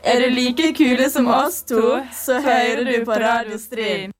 Er du like kule som oss to, så hører du på Radio Stryn.